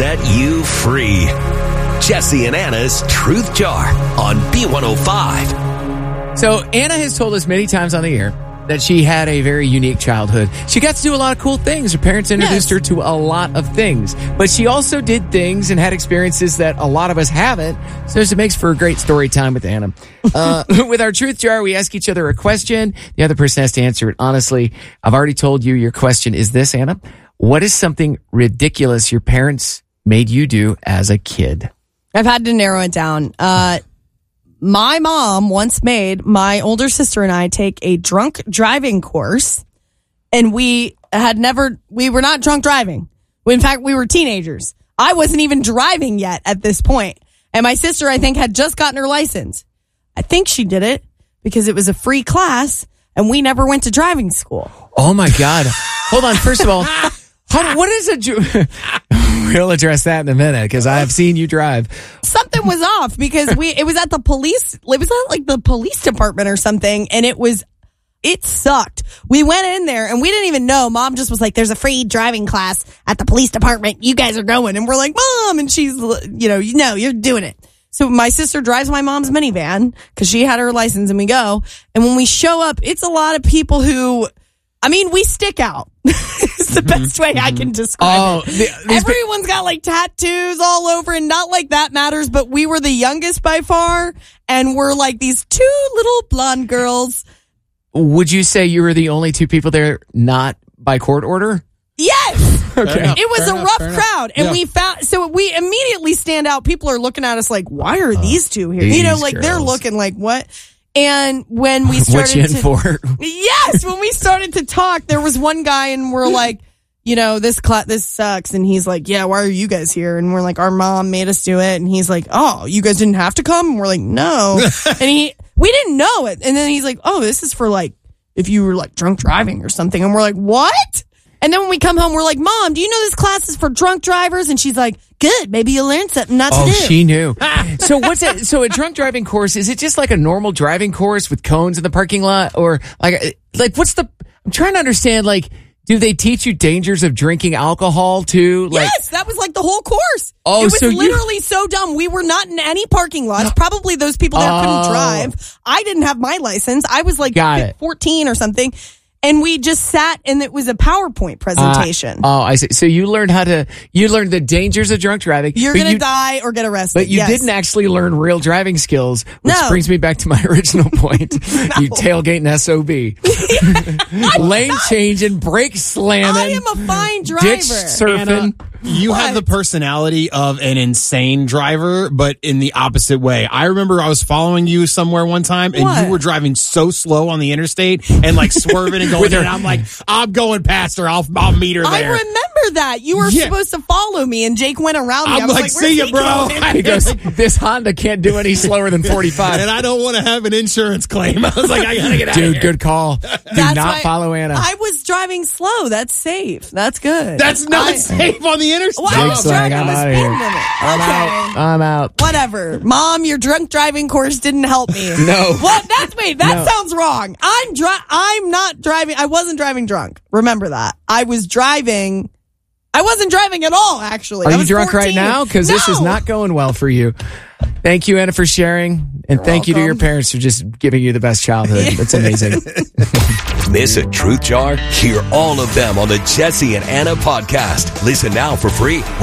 set you free. Jesse and Anna's Truth Jar on B105. So Anna has told us many times on the air that she had a very unique childhood. She got to do a lot of cool things. Her parents introduced her to a lot of things. But she also did things and had experiences that a lot of us haven't. So it makes for a great story time with Anna. With our Truth Jar, we ask each other a question. The other person has to answer it honestly. I've already told you your question is this, Anna. What is something ridiculous your parents made you do as a kid? I've had to narrow it down. My mom once made my older sister and I take a drunk driving course, and we were not drunk driving. In fact, we were teenagers. I wasn't even driving yet at this point. And my sister, I think, had just gotten her license. I think she did it because it was a free class and we never went to driving school. Oh my God. Hold on. First of all, what is a... We'll address that in a minute because I have seen you drive. Something was off because it was at the police. It was at like the police department or something, and it sucked. We went in there and we didn't even know. Mom just was like, "There's a free driving class at the police department. You guys are going." And we're like, "Mom," and she's, you're doing it. So my sister drives my mom's minivan because she had her license, and we go. And when we show up, it's a lot of people who, we stick out. It's the best way I can describe it. Everyone's got like tattoos all over, and not like that matters, but we were the youngest by far, and we're like these two little blonde girls. Would you say you were the only two people there not by court order? Yes. Okay. It was a rough crowd, and we immediately stand out. People are looking at us like, why are these two here? They're looking like, what? And when we started what you in for? Yes, when we started to talk, there was one guy, and we're like, this sucks. And he's like, yeah, why are you guys here? And we're like, our mom made us do it. And he's like, oh, you guys didn't have to come? And we're like, no. And we didn't know it. And then he's like, oh, this is for like, if you were like drunk driving or something. And we're like, what? And then when we come home, we're like, Mom, do you know this class is for drunk drivers? And she's like, good, maybe you'll learn something not to do. Oh, she knew. So what's that? So a drunk driving course, is it just like a normal driving course with cones in the parking lot? Or like I'm trying to understand, like, do they teach you dangers of drinking alcohol too? Yes, that was like the whole course. Oh, it was literally so dumb. We were not in any parking lots. Probably those people there couldn't drive. I didn't have my license. I was like 14 or something. And we just sat, and it was a PowerPoint presentation. I see. So you learned the dangers of drunk driving. You're going to die or get arrested. But you didn't actually learn real driving skills, which brings me back to my original point. You tailgating SOB. Lane changing, brake slamming. I am a fine driver. Ditch surfing. Anna, you have the personality of an insane driver, but in the opposite way. I remember I was following you somewhere one time, and you were driving so slow on the interstate and like swerving and going there, and I'm like, I'm going past her. I'll meet her there. I remember that. You were supposed to follow me, and Jake went around me. I'm like, see ya, bro. He goes, this Honda can't do any slower than 45. And I don't want to have an insurance claim. I was like, I gotta get out of here. Dude, good call. Do not follow Anna. I was driving slow. That's safe. That's good. That's not safe on the interstate. Well, I'm out of here. I'm out. Whatever. Mom, your drunk driving course didn't help me. No. What? That sounds wrong. I'm not driving. I wasn't driving drunk. Remember that. I wasn't driving at all, actually. Are you drunk 14. Right now? Because this is not going well for you. Thank you, Anna, for sharing. And thank you to your parents for just giving you the best childhood. That's amazing. Miss a Truth Jar? Hear all of them on the Jesse and Anna podcast. Listen now for free